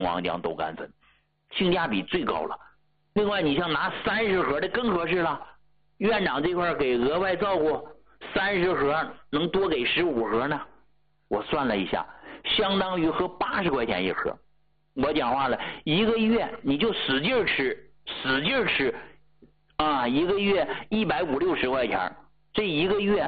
王浆豆苷粉，性价比最高了。另外，你像拿30盒的更合适了，院长这块给额外照顾，30盒能多给15盒呢。我算了一下，相当于合80块钱一盒。我讲话了，一个月你就使劲吃，啊，一个月150-160块钱，这一个月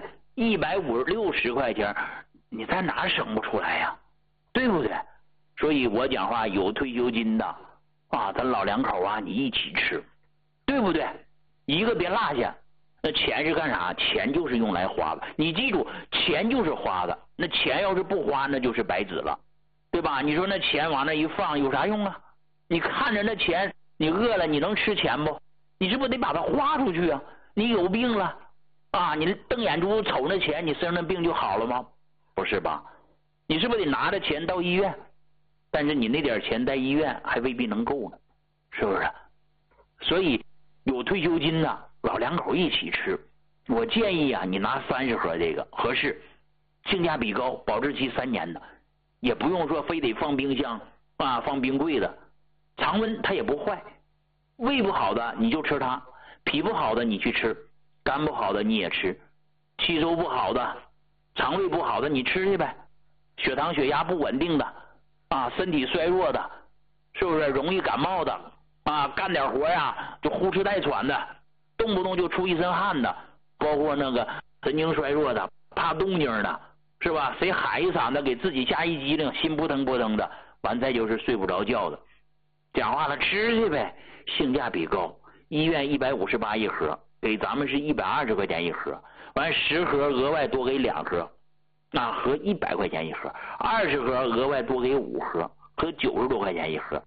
150-160块钱，你在哪省不出来呀？对不对？所以我讲话，有退休金的啊，咱老两口啊，你一起吃，对不对？一个别落下。那钱是干啥？钱就是用来花的，你记住，钱就是花的。那钱要是不花，那就是白纸了，对吧？你说那钱往那一放有啥用啊？你看着那钱，你饿了你能吃钱不？你是不是得把它花出去啊？你有病了啊，你瞪眼珠子瞅那钱，你身上的病就好了吗？不是吧？你是不是得拿着钱到医院？但是你那点钱在医院还未必能够呢，是不是？所以有退休金的老两口一起吃，我建议啊，你拿30盒这个合适，性价比高，保质期3年的，也不用说非得放冰箱啊，放冰柜的，常温它也不坏。胃不好的你就吃它，脾不好的你去吃，肝不好的你也吃，吸收不好的，肠胃不好的你吃去呗，血糖血压不稳定的啊，身体衰弱的，是不是容易感冒的啊，干点活呀就呼哧带喘的，动不动就出一身汗的，包括那个神经衰弱的，怕动静的，是吧？谁喊一嗓子给自己吓一激灵，心扑腾扑腾的，完再就是睡不着觉的。讲话了，吃去呗，性价比高，医院158一盒，给咱们是120块钱一盒，完10盒额外多给2盒，那合100块钱一盒，20盒额外多给5盒，合90多块钱一盒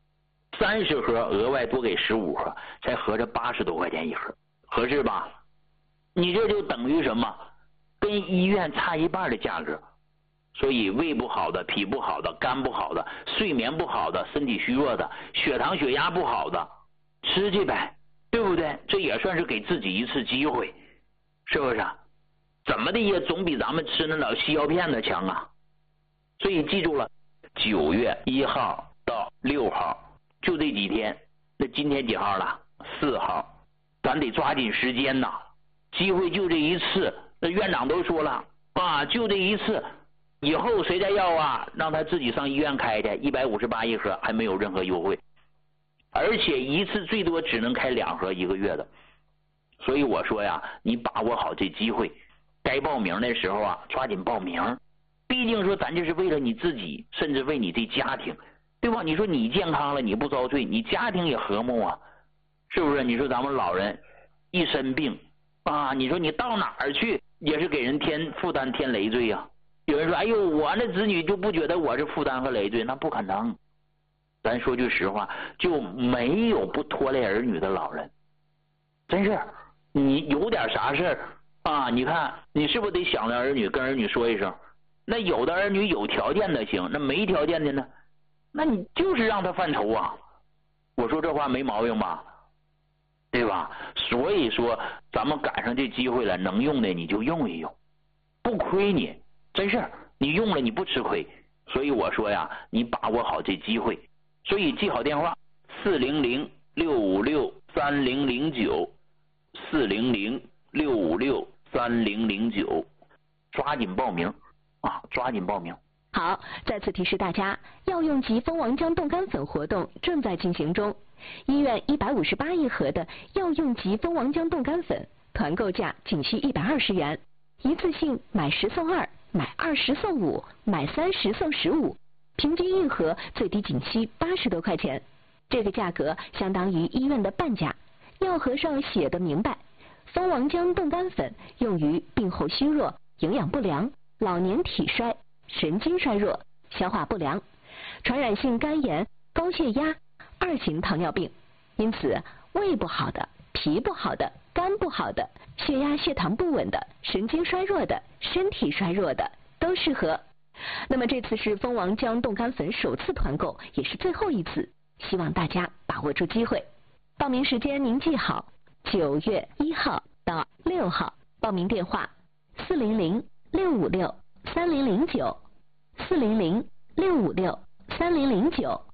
，30盒额外多给15盒，才合着80多块钱一盒，合适吧？你这就等于什么？跟医院差一半的价格。所以胃不好的、脾不好的、肝不好的、睡眠不好的、身体虚弱的、血糖血压不好的，吃去呗，对不对？这也算是给自己一次机会，是不是？怎么的也总比咱们吃那老西药片的强啊！所以记住了，9月1号到6号就这几天。那今天几号了？4号，咱得抓紧时间呐！机会就这一次，那院长都说了啊，就这一次。以后谁再要啊，让他自己上医院开去，158一盒，还没有任何优惠，而且一次最多只能开2盒1个月的。所以我说呀，你把握好这机会，该报名的时候啊，抓紧报名。毕竟说咱这是为了你自己，甚至为你这家庭，对吧？你说你健康了，你不遭罪，你家庭也和睦啊，是不是？你说咱们老人一身病啊，你说你到哪儿去也是给人添负担、添累赘呀。有人说，哎呦，我那子女就不觉得我是负担和累赘，那不可能。咱说句实话，就没有不拖累儿女的老人。真是，你有点啥事儿啊，你看你是不是得想着儿女，跟儿女说一声？那有的儿女有条件的行，那没条件的呢，那你就是让他犯愁啊。我说这话没毛病吧？对吧？所以说咱们赶上这机会了，能用的你就用一用，不亏你。真是，你用了你不吃亏。所以我说呀，你把握好这机会。所以记好电话：400-656-3009，400-656-3009，抓紧报名啊，抓紧报名。 好，再次提示大家，药用级蜂王浆冻干粉活动正在进行中。医院158一盒的药用级蜂王浆冻干粉，团购价仅需120元，一次性买10送2。买20送5，买30送15，平均一盒最低仅需80多块钱，这个价格相当于医院的半价。药盒上写的明白，蜂王浆冻干粉用于病后虚弱、营养不良、老年体衰、神经衰弱、消化不良、传染性肝炎、高血压、2型糖尿病。因此，胃不好的、脾不好的、肝不好的、血压血糖不稳的、神经衰弱的、身体衰弱的都适合。那么这次是蜂王浆冻干粉首次团购，也是最后一次，希望大家把握住机会。报名时间您记好，9月1号到6号，报名电话400-656-3009，400-656-3009。